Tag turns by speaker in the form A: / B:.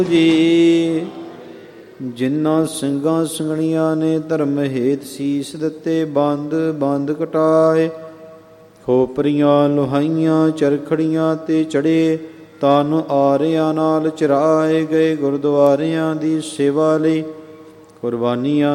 A: ਜੀ ਜਿਨ੍ਹਾਂ ਸਿੰਘਾਂ ਸਿੰਘਣੀਆਂ ਨੇ ਧਰਮ ਹੇਤ ਸੀਸ ਦਿੱਤੇ, ਬੰਦ ਬੰਦ ਕਟਾਏ, ਖੋਪਰੀਆਂ ਲੋਹਾਈਆਂ ਚਰਖੜੀਆਂ ਤੇ ਚੜੇ, ਤਨ ਆਰਿਆਂ ਨਾਲ ਚਰਾਏ ਗਏ। ਗੁਰਦੁਆਰਿਆਂ ਦੀ ਸੇਵਾ ਲਈ ਕੁਰਬਾਨੀਆਂ